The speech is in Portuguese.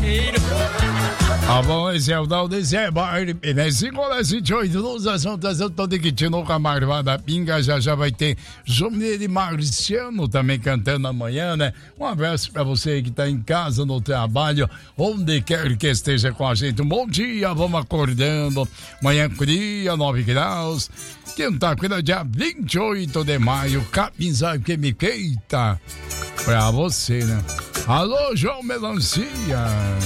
Tá bom, esse é o Dal de Zeba. E nesse colégio 28 nos assuntos, eu tô de que tino com a Marvada Pinga. Já vai ter Jomir e Marciano também cantando amanhã, né? Um abraço pra você que tá em casa, no trabalho, onde quer que esteja com a gente. Um bom dia, vamos acordando. Manhã fria, 9 graus. Quinta-feira, dia 28 de maio. Capinzai que me queita. Pra você, né? Alô, João Melancia.